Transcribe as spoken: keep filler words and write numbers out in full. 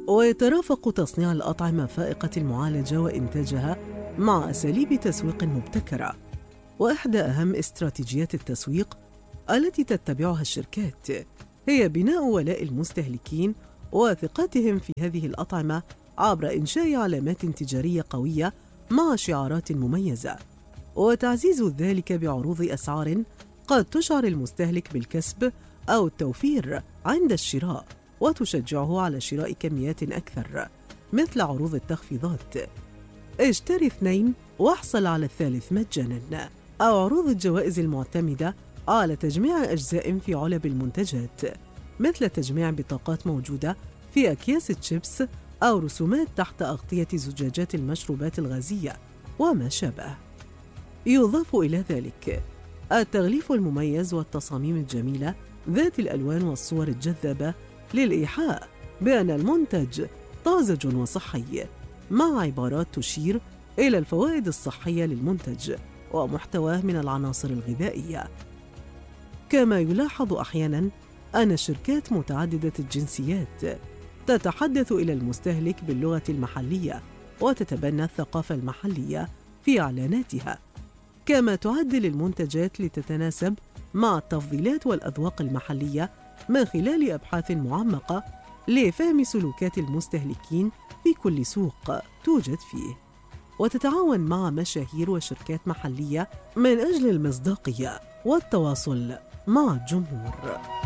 ويترافق تصنيع الأطعمة فائقة المعالجة وإنتاجها مع أساليب تسويق مبتكرة. وإحدى أهم استراتيجيات التسويق التي تتبعها الشركات هي بناء ولاء المستهلكين وثقتهم في هذه الأطعمة عبر إنشاء علامات تجارية قوية مع شعارات مميزة، وتعزيز ذلك بعروض أسعار قد تشعر المستهلك بالكسب أو التوفير عند الشراء وتشجعه على شراء كميات أكثر، مثل عروض التخفيضات اشتري اثنين واحصل على الثالث مجاناً، أو عروض الجوائز المعتمدة على تجميع أجزاء في علب المنتجات، مثل تجميع بطاقات موجودة في أكياس الشيبس أو رسومات تحت أغطية زجاجات المشروبات الغازية وما شابه. يضاف إلى ذلك التغليف المميز والتصاميم الجميلة ذات الألوان والصور الجذابة للإيحاء بأن المنتج طازج وصحي، مع عبارات تشير إلى الفوائد الصحية للمنتج ومحتواه من العناصر الغذائية. كما يلاحظ أحياناً أن الشركات متعددة الجنسيات تتحدث إلى المستهلك باللغة المحلية وتتبنى الثقافة المحلية في إعلاناتها، كما تعدل المنتجات لتتناسب مع التفضيلات والأذواق المحلية من خلال أبحاث معمقة لفهم سلوكات المستهلكين في كل سوق توجد فيه، وتتعاون مع مشاهير وشركات محلية من أجل المصداقية والتواصل مع الجمهور.